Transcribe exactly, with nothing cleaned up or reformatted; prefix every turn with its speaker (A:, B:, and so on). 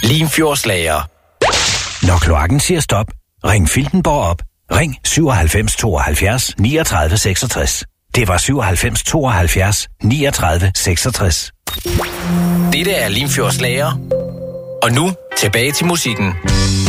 A: Limfjordslager.
B: Når kloakken siger stop, ring Filtenborg op. Ring syvoghalvfems tooghalvfjerds niogtredive seksogtres. Det var syvoghalvfems tooghalvfjerds niogtredive seksogtres.
A: Dette er Limfjordslager. Og nu tilbage til musikken.